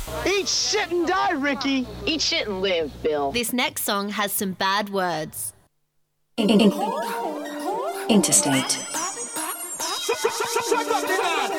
Eat shit and die, Ricky. Eat shit and live, Bill. This next song has some bad words. Interstate.